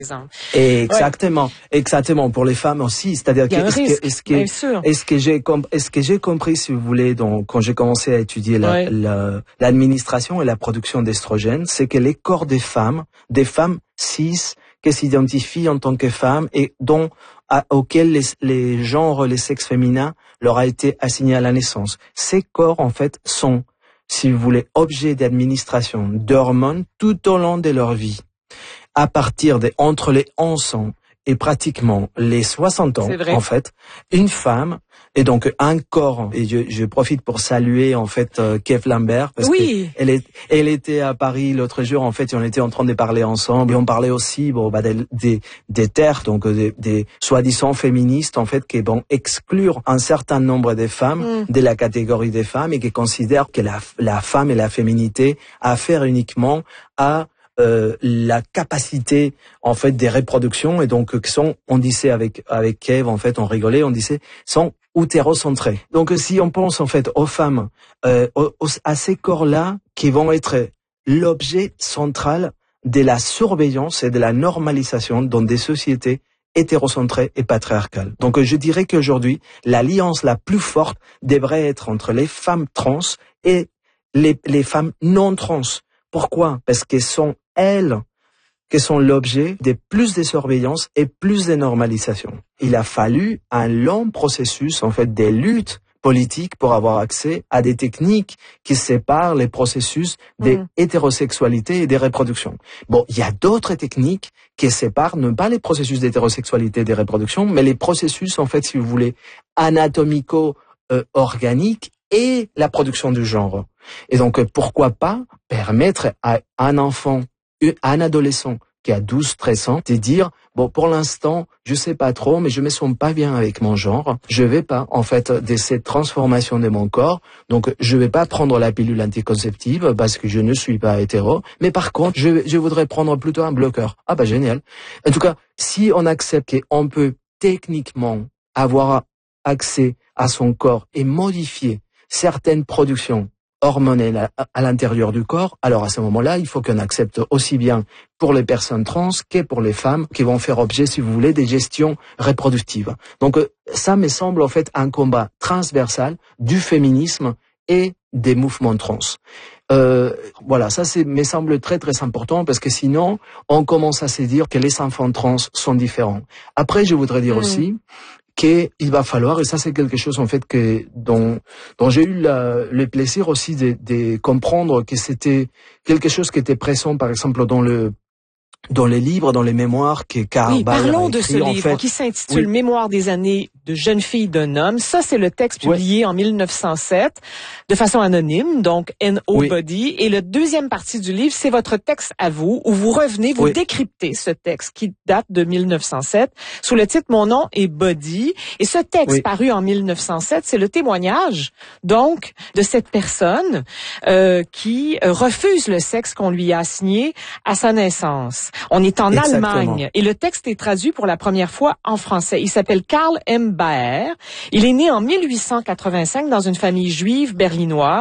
exemple. Exactement pour les femmes aussi. C'est-à-dire est-ce que j'ai compris, si vous voulez, quand j'ai commencé à étudier l'administration et la production d'estrogènes, c'est que les corps des femmes cis qui s'identifient en tant que femmes et auxquels les genres, les sexes féminins leur a été assigné à la naissance. Ces corps, en fait, sont, si vous voulez, objets d'administration d'hormones tout au long de leur vie. À partir entre les 11 ans et pratiquement les 60 ans, en fait, une femme, et donc un corps, et je profite pour saluer, en fait, Kev Lambert, parce qu'elle était à Paris l'autre jour, en fait, et on était en train de parler ensemble, et on parlait aussi, des terres, donc des soi-disant féministes, en fait, qui vont exclure un certain nombre de femmes de la catégorie des femmes, et qui considèrent que la femme et la féminité affaire uniquement à la capacité en fait des reproductions, et donc on disait avec Kev, en fait on rigolait, on disait sont utérocentrés. Donc si on pense en fait aux femmes, à ces corps-là qui vont être l'objet central de la surveillance et de la normalisation dans des sociétés hétérocentrées et patriarcales. Donc je dirais qu'aujourd'hui l'alliance la plus forte devrait être entre les femmes trans et les femmes non trans. Pourquoi? Parce que sont elles qui sont l'objet de plus de surveillance et plus de normalisation. Il a fallu un long processus, en fait, des luttes politiques pour avoir accès à des techniques qui séparent les processus des hétérosexualités et des reproductions. Bon, il y a d'autres techniques qui séparent non pas les processus d'hétérosexualité et des reproductions, mais les processus, en fait, si vous voulez, anatomico-organiques et la production du genre. Et donc, pourquoi pas permettre à un enfant, à un adolescent qui a 12-13 ans, de dire, bon, pour l'instant, je sais pas trop, mais je me sens pas bien avec mon genre. Je vais pas, en fait, de cette transformation de mon corps. Donc, je vais pas prendre la pilule anticonceptive parce que je ne suis pas hétéro. Mais par contre, je voudrais prendre plutôt un bloqueur. Ah, bah, génial. En tout cas, si on accepte qu'on peut techniquement avoir accès à son corps et modifier certaines productions hormonales à l'intérieur du corps, alors à ce moment-là, il faut qu'on accepte aussi bien pour les personnes trans que pour les femmes qui vont faire objet, si vous voulez, des gestions reproductives. Donc ça me semble en fait un combat transversal du féminisme et des mouvements trans. Voilà, ça me semble très très important parce que sinon, on commence à se dire que les enfants trans sont différents. Après, je voudrais dire aussi qu'il va falloir, et ça c'est quelque chose en fait dont j'ai eu le plaisir aussi de comprendre que c'était quelque chose qui était présent par exemple dans les livres, dans les mémoires que Karl Bayer a écrit. Parlons de ce livre qui s'intitule Mémoires des années de jeune fille d'un homme. Ça, c'est le texte publié en 1907 de façon anonyme, donc Nobody. Et la deuxième partie du livre, c'est votre texte à vous, où vous revenez, vous décryptez ce texte qui date de 1907 sous le titre Mon nom est Body. Et ce texte paru en 1907, c'est le témoignage, donc, de cette personne qui refuse le sexe qu'on lui a assigné à sa naissance. On est en Allemagne et le texte est traduit pour la première fois en français. Il s'appelle Karl M. Baer. Il est né en 1885 dans une famille juive berlinoise.